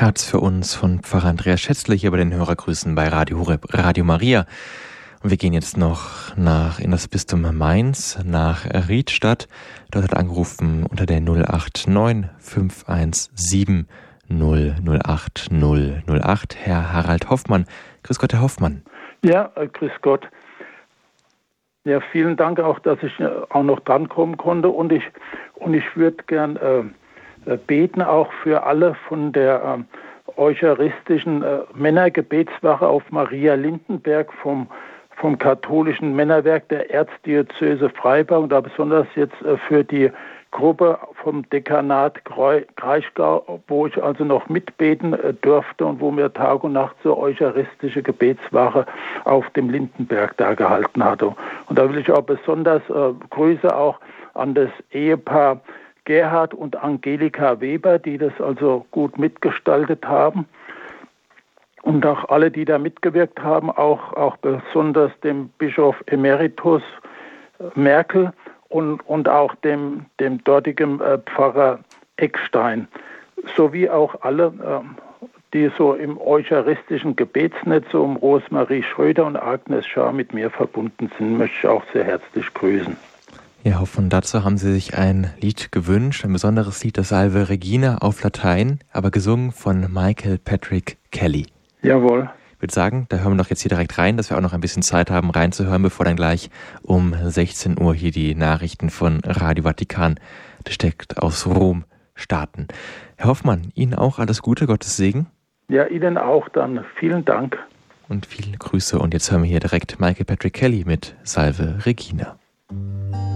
Herz für uns von Pfarrer Andreas Schätzle hier bei den Hörergrüßen bei Radio Horeb, Radio Maria. Und wir gehen jetzt noch in das Bistum Mainz, nach Riedstadt. Dort hat angerufen unter der 089 517 008 008 Herr Harald Hoffmann. Grüß Gott, Herr Hoffmann. Ja, grüß Gott. Ja, vielen Dank auch, dass ich auch noch drankommen konnte. Und ich würde gern beten auch für alle von der eucharistischen Männergebetswache auf Maria Lindenberg vom katholischen Männerwerk der Erzdiözese Freiburg und da besonders jetzt für die Gruppe vom Dekanat Kraichgau, wo ich also noch mitbeten durfte und wo mir Tag und Nacht so eucharistische Gebetswache auf dem Lindenberg da gehalten hatte. Und da will ich auch besonders Grüße auch an das Ehepaar Gerhard und Angelika Weber, die das also gut mitgestaltet haben. Und auch alle, die da mitgewirkt haben, auch besonders dem Bischof Emeritus Merkel und auch dem dortigen Pfarrer Eckstein, sowie auch alle, die so im eucharistischen Gebetsnetz so um Rosemarie Schröder und Agnes Schaar mit mir verbunden sind, möchte ich auch sehr herzlich grüßen. Ja, Hoffmann, dazu haben Sie sich ein Lied gewünscht, ein besonderes Lied, das Salve Regina auf Latein, aber gesungen von Michael Patrick Kelly. Jawohl. Ich würde sagen, da hören wir doch jetzt hier direkt rein, dass wir auch noch ein bisschen Zeit haben reinzuhören, bevor dann gleich um 16 Uhr hier die Nachrichten von Radio Vatikan direkt aus Rom starten. Herr Hoffmann, Ihnen auch alles Gute, Gottes Segen. Ja, Ihnen auch dann. Vielen Dank. Und viele Grüße. Und jetzt hören wir hier direkt Michael Patrick Kelly mit Salve Regina.